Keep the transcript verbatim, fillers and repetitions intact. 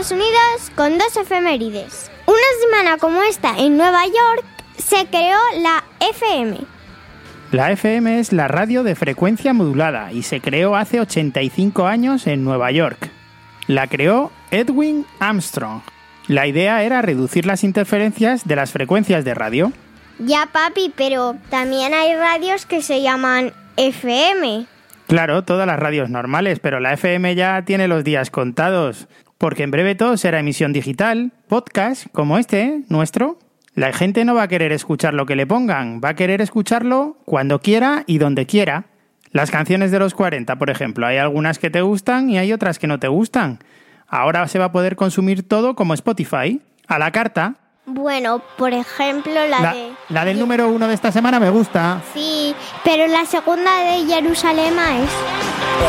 Estados Unidos con dos efemérides. Una semana como esta en Nueva York se creó la F M. La F M es la radio de frecuencia modulada y se creó hace ochenta y cinco años en Nueva York. La creó Edwin Armstrong. La idea era reducir las interferencias de las frecuencias de radio. Ya, papi, pero también hay radios que se llaman F M. Claro, todas las radios normales, pero la F M ya tiene los días contados, porque en breve todo será emisión digital, podcast, como este, nuestro. La gente no va a querer escuchar lo que le pongan, va a querer escucharlo cuando quiera y donde quiera. Las canciones de los cuarenta, por ejemplo, hay algunas que te gustan y hay otras que no te gustan. Ahora se va a poder consumir todo como Spotify, a la carta. Bueno, por ejemplo, la, la de... La del número uno de esta semana me gusta. Sí, pero la segunda de Jerusalén es...